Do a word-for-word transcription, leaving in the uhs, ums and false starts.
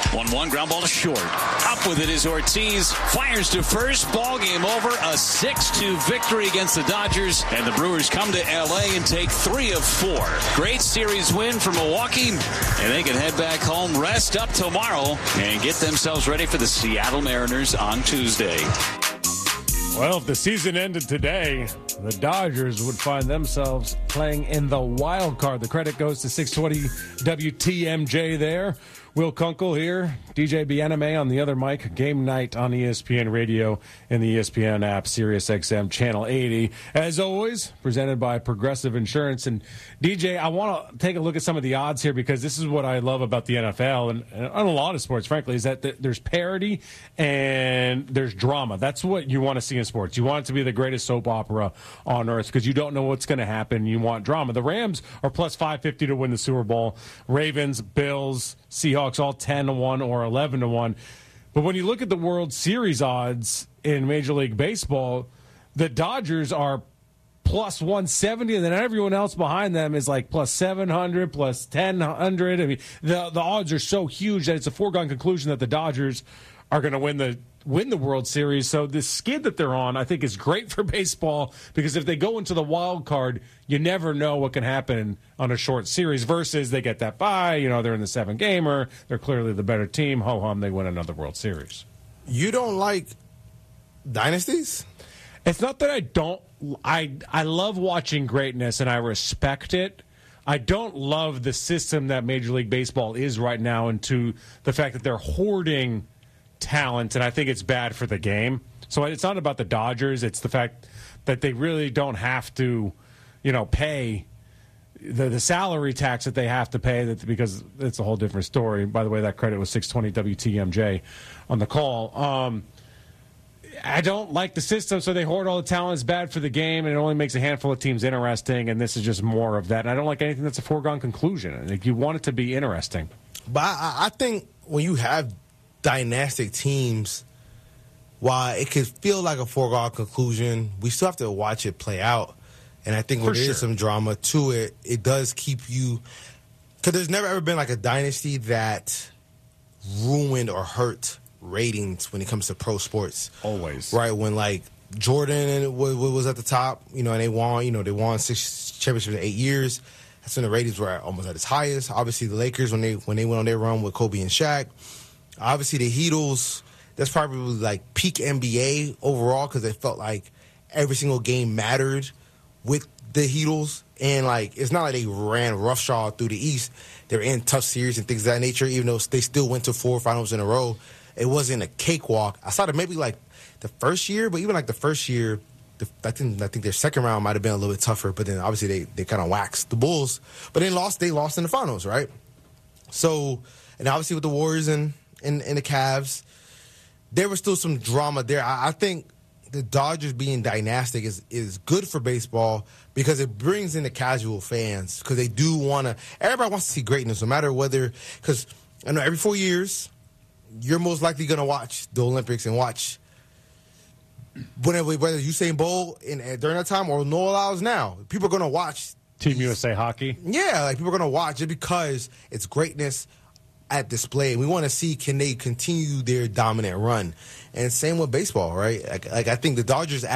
one one, ground ball to short. Up with it is Ortiz. Fires to first. Ball game over. A six two victory against the Dodgers. And the Brewers come to L A and take three of four. Great series win for Milwaukee. And they can head back home, rest up tomorrow, and get themselves ready for the Seattle Mariners on Tuesday. Well, if the season ended today, the Dodgers would find themselves playing in the wild card. The credit goes to six twenty W T M J there. Will Kunkel here, D J Bianame on the other mic. Game night on E S P N Radio and the E S P N app, Sirius X M Channel eighty. As always, presented by Progressive Insurance. And D J, I want to take a look at some of the odds here because this is what I love about the N F L and, and on a lot of sports, frankly, is that th- there's parity and there's drama. That's what you want to see in sports. You want it to be the greatest soap opera on earth because you don't know what's going to happen. You want drama. The Rams are plus five fifty to win the Super Bowl. Ravens, Bills, Seahawks, all ten to one or eleven to one. But when you look at the World Series odds in Major League Baseball, the Dodgers are plus one seventy, and then everyone else behind them is like plus seven hundred, plus ten hundred. I mean, the, the odds are so huge that it's a foregone conclusion that the Dodgers are going to win the win the World Series. So this skid that they're on, I think, is great for baseball because if they go into the wild card, you never know what can happen on a short series versus they get that bye. You know, they're in the seven-gamer. They're clearly the better team. Ho-hum, they win another World Series. You don't like dynasties? It's not that I don't. I I love watching greatness, and I respect it. I don't love the system that Major League Baseball is right now into the fact that they're hoarding talent, and I think it's bad for the game. So it's not about the Dodgers. It's the fact that they really don't have to, you know, pay the, the salary tax that they have to pay that because it's a whole different story. By the way, that credit was six twenty W T M J on the call. Um, I don't like the system, so they hoard all the talent. It's bad for the game, and it only makes a handful of teams interesting, and this is just more of that. And I don't like anything that's a foregone conclusion. Like, you want it to be interesting. But I, I think when you have dynastic teams, while it could feel like a foregone conclusion, we still have to watch it play out. And I think when there is some drama to it, it does keep you – because there's never ever been like a dynasty that ruined or hurt ratings when it comes to pro sports. Always. Right, when like Jordan was at the top, you know, and they won, you know, they won six championships in eight years. That's when the ratings were almost at its highest. Obviously, the Lakers, when they when they went on their run with Kobe and Shaq. Obviously, the Heatles, that's probably like peak N B A overall because they felt like every single game mattered with the Heatles. And, like, it's not like they ran roughshod through the East. They were in tough series and things of that nature, even though they still went to four finals in a row. It wasn't a cakewalk. I saw it maybe, like, the first year, but even, like, the first year, the, I, think, I think their second round might have been a little bit tougher, but then, obviously, they, they kind of waxed the Bulls. But they lost, they lost in the finals, right? So, and obviously with the Warriors and – In, in the Cavs, there was still some drama there. I, I think the Dodgers being dynastic is, is good for baseball because it brings in the casual fans because they do want to – everybody wants to see greatness no matter whether – because I know every four years you're most likely going to watch the Olympics and watch whenever, whether Usain Bolt in, during that time or Noah Lyles now. People are going to watch – Team U S A Hockey? Yeah, like people are going to watch it because it's greatness – at display. We want to see, can they continue their dominant run? And same with baseball, right? Like, like I think the Dodgers